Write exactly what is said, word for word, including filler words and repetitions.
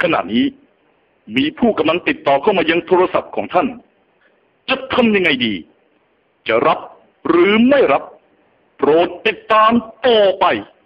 ขณะนี้มีผู้กำลังติดต่อเข้ามายังโทรศัพท์ของท่านจะทำยังไงดีจะรับหรือไม่รับโปรดติดตามต่อไป